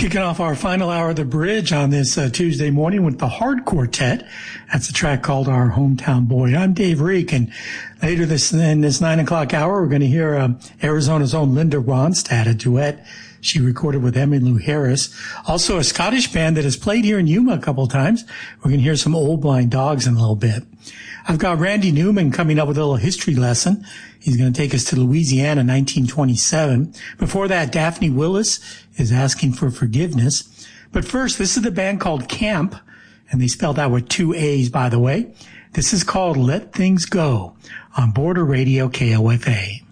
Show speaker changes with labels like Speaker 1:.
Speaker 1: Kicking off our final hour of the bridge on this Tuesday morning with the Hard Quartet. That's a track called Our Hometown Boy. I'm Dave Reek, and later in this 9 o'clock hour, we're going to hear Arizona's own Linda Ronstadt, a duet she recorded with Emmylou Harris. Also a Scottish band that has played here in Yuma a couple of times. We're going to hear some Old Blind Dogs in a little bit. I've got Randy Newman coming up with a little history lesson. He's going to take us to Louisiana, 1927. Before that, Daphne Willis is asking for forgiveness. But first, this is the band called Camp, and they spelled out with 2 A's, by the way. This is called Let Things Go on Border Radio KOFA.